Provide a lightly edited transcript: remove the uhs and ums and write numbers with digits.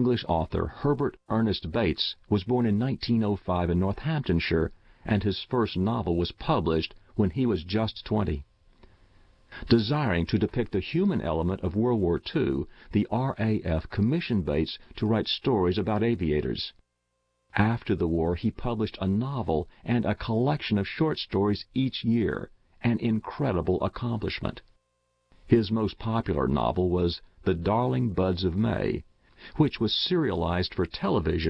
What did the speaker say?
English author Herbert Ernest Bates was born in 1905 in Northamptonshire, and his first novel was published when he was just 20. Desiring to depict the human element of World War II, the RAF commissioned Bates to write stories about aviators. After the war, he published a novel and a collection of short stories each year, an incredible accomplishment. His most popular novel was The Darling Buds of May, which was serialized for television